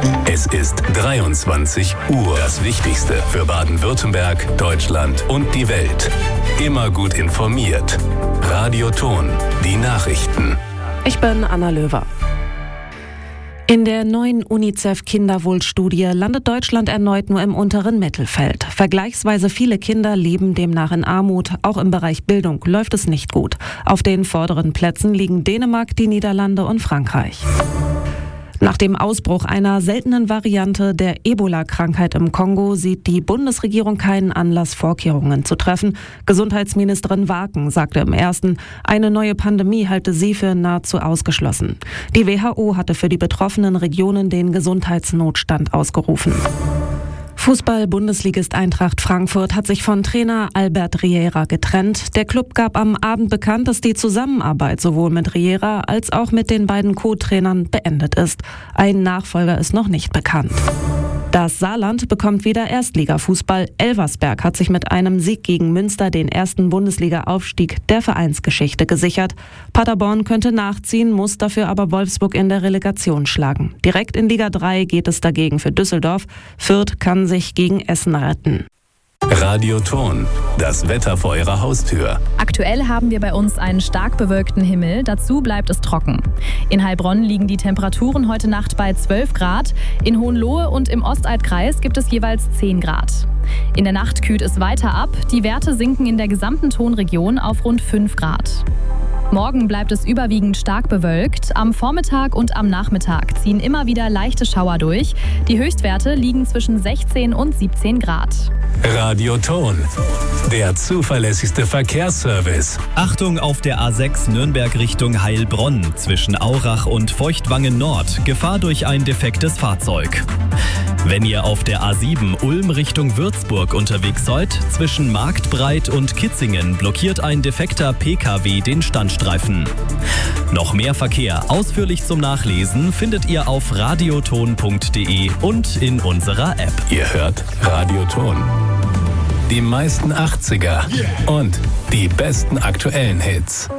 Es ist 23 Uhr. Das Wichtigste für Baden-Württemberg, Deutschland und die Welt. Immer gut informiert. Radio Ton, die Nachrichten. Ich bin Anna Löwer. In der neuen UNICEF-Kinderwohlstudie landet Deutschland erneut nur im unteren Mittelfeld. Vergleichsweise viele Kinder leben demnach in Armut. Auch im Bereich Bildung läuft es nicht gut. Auf den vorderen Plätzen liegen Dänemark, die Niederlande und Frankreich. Nach dem Ausbruch einer seltenen Variante der Ebola-Krankheit im Kongo sieht die Bundesregierung keinen Anlass, Vorkehrungen zu treffen. Gesundheitsministerin Waken sagte im Ersten, eine neue Pandemie halte sie für nahezu ausgeschlossen. Die WHO hatte für die betroffenen Regionen den Gesundheitsnotstand ausgerufen. Fußball-Bundesligist Eintracht Frankfurt hat sich von Trainer Albert Riera getrennt. Der Club gab am Abend bekannt, dass die Zusammenarbeit sowohl mit Riera als auch mit den beiden Co-Trainern beendet ist. Ein Nachfolger ist noch nicht bekannt. Das Saarland bekommt wieder Erstligafußball. Elversberg hat sich mit einem Sieg gegen Münster den ersten Bundesliga-Aufstieg der Vereinsgeschichte gesichert. Paderborn könnte nachziehen, muss dafür aber Wolfsburg in der Relegation schlagen. Direkt in Liga 3 geht es dagegen für Düsseldorf. Fürth kann sich gegen Essen retten. Radio Ton, das Wetter vor Ihrer Haustür. Aktuell haben wir bei uns einen stark bewölkten Himmel, dazu bleibt es trocken. In Heilbronn liegen die Temperaturen heute Nacht bei 12 Grad, in Hohenlohe und im Ostalbkreis gibt es jeweils 10 Grad. In der Nacht kühlt es weiter ab, die Werte sinken in der gesamten Tonregion auf rund 5 Grad. Morgen bleibt es überwiegend stark bewölkt. Am Vormittag und am Nachmittag ziehen immer wieder leichte Schauer durch. Die Höchstwerte liegen zwischen 16 und 17 Grad. Radio Ton, der zuverlässigste Verkehrsservice. Achtung auf der A6 Nürnberg Richtung Heilbronn zwischen Aurach und Feuchtwangen Nord. Gefahr durch ein defektes Fahrzeug. Wenn ihr auf der A7 Ulm Richtung Würzburg unterwegs seid, zwischen Marktbreit und Kitzingen blockiert ein defekter PKW den Standstreifen. Noch mehr Verkehr ausführlich zum Nachlesen findet ihr auf radioton.de und in unserer App. Ihr hört Radio Ton. Die meisten 80er und die besten aktuellen Hits.